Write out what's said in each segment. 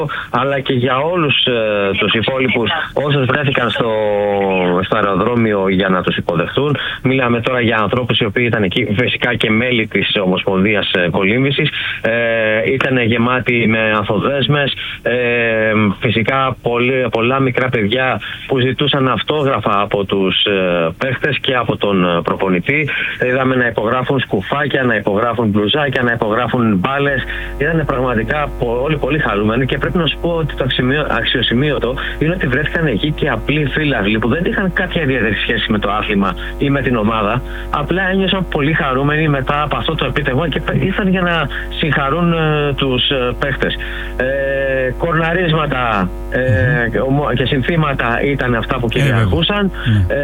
αλλά και για όλους τους υπόλοιπους όσους βρέθηκαν στο αεροδρόμιο για να τους υποδεχτούν. Μιλάμε τώρα για ανθρώπους οι οποίοι ήταν εκεί, φυσικά και μέλη της Ομοσπονδίας Κολύμβησης. Ήταν γεμάτοι με ανθοδέσμες, φυσικά πολλά μικρά παιδιά που ζητούσαν αυτόγραφα από τους παίχτες και από τον προπονητή. Είδαμε να υπογράφουν σκουφάκια, να υπογράφουν μπλουζάκια, να υπογράφουν μπάλες. Ήταν πραγματικά όλοι πολύ χαρούμενοι και πρέπει να σου πω ότι το αξιοσημείωτο είναι ότι βρέθηκαν εκεί και απλοί φίλαθλοι που δεν είχαν κάποια ιδιαίτερη σχέση με το άθλημα ή με την ομάδα. Απλά ένιωσαν πολύ χαρούμενοι μετά από αυτό το επίτευγμα και ήρθαν για να συγχαρούν τους παίχτες. Κορναρίσματα και συνθήματα ήταν αυτά που κυριαρχούσαν.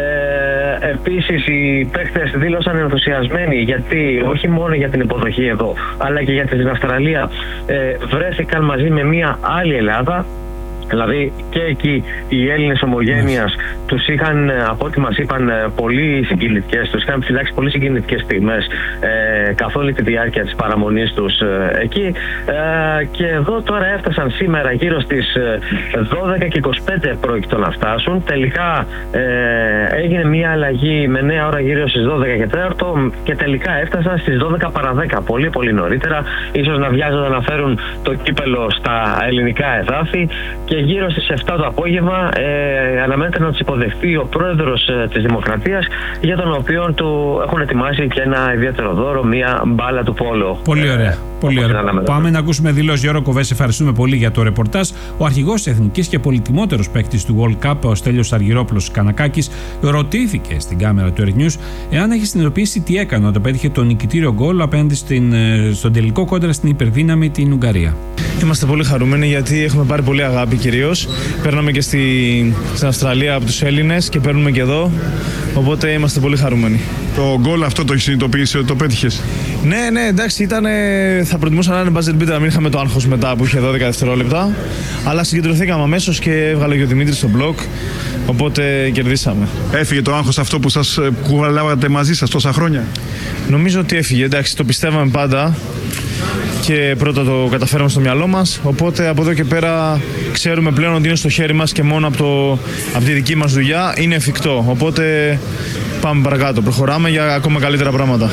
Επίσης οι παίχτες δήλωσαν ενθουσιασμένοι, γιατί όχι μόνο για την υποδοχή εδώ, αλλά και για την Αυστραλία βρέθηκαν μαζί με μια άλλη Ελλάδα. Δηλαδή και εκεί οι Έλληνες ομογένειας τους είχαν, από ό,τι μας είπαν, πολύ συγκινητικές, τους είχαν φυλάξει πολύ συγκινητικές στιγμές καθ' όλη τη διάρκεια της παραμονής τους εκεί. Και εδώ τώρα έφτασαν σήμερα γύρω στις 12 και 25 πρόκειτο να φτάσουν. Τελικά έγινε μια αλλαγή με νέα ώρα γύρω στις 12 και 4 και τελικά έφτασαν στις 12 παρά 10, πολύ πολύ νωρίτερα. Ίσως να βιάζονταν να φέρουν το κύπελο στα ελληνικά εδάφη. Και γύρω στις 7 το απόγευμα αναμένεται να τους υποδεχτεί ο πρόεδρος της Δημοκρατίας, για τον οποίο του έχουν ετοιμάσει και ένα ιδιαίτερο δώρο, μια μπάλα του πόλο. Πολύ ωραία. Πολύ ωραία. Πάμε να ακούσουμε δηλώσεις. Γιώργο Κοβέση, ευχαριστούμε πολύ για το ρεπορτάζ. Ο αρχηγός Εθνικής και πολυτιμότερος παίκτης του World Cup, ο Στέλιος Αργυρόπουλος Κανακάκης, ρωτήθηκε στην κάμερα του Earth News εάν έχει συνειδητοποιήσει τι έκανε όταν πέτυχε το νικητήριο γκολ απέναντι στον τελικό κόντρα στην υπερδύναμη την Ουγγαρία. Είμαστε πολύ χαρούμενοι γιατί έχουμε πάρει πολύ αγάπη κυρίως. Παίρναμε και στην Αυστραλία από τους Έλληνες και παίρνουμε και εδώ. Οπότε είμαστε πολύ χαρούμενοι. Το γκολ αυτό το έχεις συνειδητοποιήσει ότι το πέτυχες? Ναι, εντάξει, θα προτιμούσα να είναι buzzer beater, να μην είχαμε το άγχος μετά που είχε 12 δευτερόλεπτα. Αλλά συγκεντρωθήκαμε αμέσως και έβγαλε και ο Δημήτρης στο μπλοκ. Οπότε κερδίσαμε. Έφυγε το άγχος αυτό που σας κουβαλάγατε μαζί σας τόσα χρόνια? Νομίζω ότι έφυγε. Εντάξει, το πιστεύαμε πάντα. Και πρώτα το καταφέραμε στο μυαλό μας, οπότε από εδώ και πέρα ξέρουμε πλέον ότι είναι στο χέρι μας και μόνο από τη δική μας δουλειά είναι εφικτό. Οπότε πάμε παρακάτω, προχωράμε για ακόμα καλύτερα πράγματα.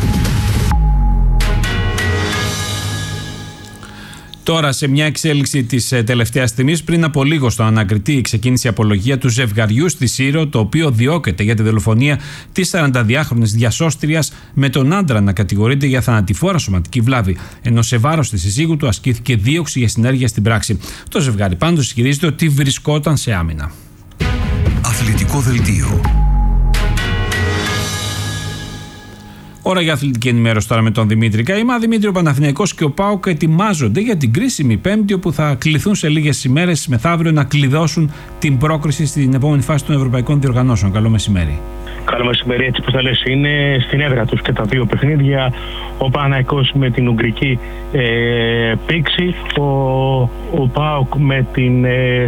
Τώρα, σε μια εξέλιξη της τελευταίας στιγμής, πριν από λίγο στον ανακριτή ξεκίνησε η απολογία του ζευγαριού στη Σύρο, το οποίο διώκεται για τη δολοφονία της 42χρονης διασώστριας, με τον άντρα να κατηγορείται για θανατηφόρα σωματική βλάβη, ενώ σε βάρος της συζύγου του ασκήθηκε δίωξη για συνέργεια στην πράξη. Το ζευγάρι πάντως ισχυρίζεται ότι βρισκόταν σε άμυνα. Αθλητικό δελτίο. Ώρα για αθλητική ενημέρωση τώρα με τον Δημήτρη Καημά. Δημήτρη, ο Παναθηναϊκός και ο ΠΑΟΚ ετοιμάζονται για την κρίσιμη Πέμπτη, όπου θα κληθούν σε λίγες ημέρες μεθαύριο να κλειδώσουν την πρόκριση στην επόμενη φάση των ευρωπαϊκών διοργανώσεων. Καλό μεσημέρι. Καλό μεσημέρι, έτσι που θα λες, είναι στην έδρα τους και τα δύο παιχνίδια. Ο Παναθηναϊκός με την Ουγγρική πήξη, ο ΠΑΟΚ με την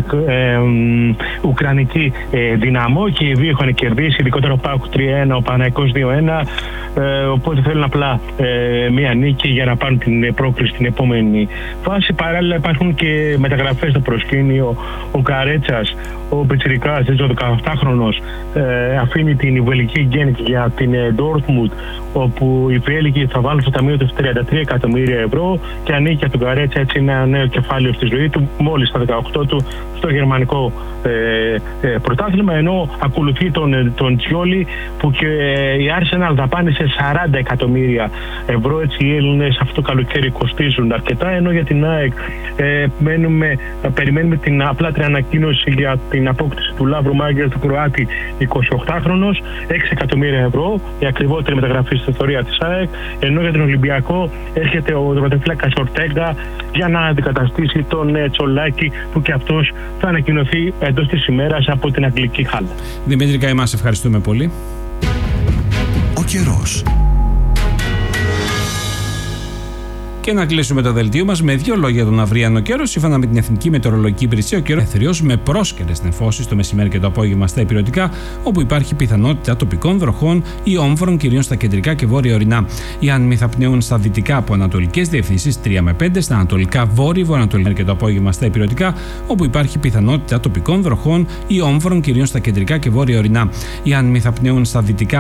Ουκρανική Δυναμό, και οι δύο έχουν κερδίσει, ειδικότερα ο ΠΑΟΚ 3-1, ο Παναθηναϊκός 2-1. Οπότε θέλουν απλά μία νίκη για να πάρουν την πρόκριση στην επόμενη φάση. Παράλληλα υπάρχουν και μεταγραφές στο προσκήνιο. Ο Καρέτσας, ο πιτσιρικάς, ο 18χρονος, αφήνει την βελγική Γκέντ για την Ντόρτμουντ, όπου οι Βέλγοι θα βάλουν στο ταμείο του 33 εκατομμύρια ευρώ, και ανήκει από τον Καρέτσα έτσι ένα νέο κεφάλαιο στη ζωή του, μόλις στα 18 του, στο γερμανικό πρωτάθλημα, ενώ ακολουθεί τον Τσιόλι, που και η Arsenal δαπάνησε 40 εκατομμύρια ευρώ. Έτσι οι Έλληνες αυτό το καλοκαίρι κοστίζουν αρκετά, ενώ για την ΑΕΚ περιμένουμε την απλάτρια ανακοίνωση για την απόκτηση του Λαύρου Μάγκερ, του Κροάτη 28χρονος, 6 εκατομμύρια ευρώ, η ακριβότερη μεταγραφή στην ιστορία της ΑΕΚ, ενώ για τον Ολυμπιακό έρχεται ο τερματοφύλακας Ορτέγκα για να αντικαταστήσει τον Τσολάκη, που και αυτός θα ανακοινωθεί εντός της ημέρας από την Αγγλική Χάλα. Δημήτρη Καημά, σε ευχαριστούμε πολύ. Ο καιρός. Και να κλείσουμε το δελτίο μας με δύο λόγια τον αυριανό καιρό. Σύμφωνα με την Εθνική Μετεωρολογική Υπηρεσία, ο καιρός εθεριός με πρόσκαιρες νεφώσεις το μεσημέρι και το απόγευμα στα υπηρετικά, όπου υπάρχει πιθανότητα τοπικών βροχών ή όμφρων, κυρίως στα κεντρικά και βόρεια ορεινά. Οι άνεμοι θα πνέουν στα δυτικά από ανατολικές διευθύνσεις 3 με 5, στα ανατολικά βόρειο-βορειοανατολικά και το απόγευμα στα υπηρετικά, όπου υπάρχει πιθανότητα τοπικών βροχών ή όμφρων, κυρίως στα κεντρικά και βόρεια ορεινά. Οι άνεμοι θα πνέουν στα δυτικά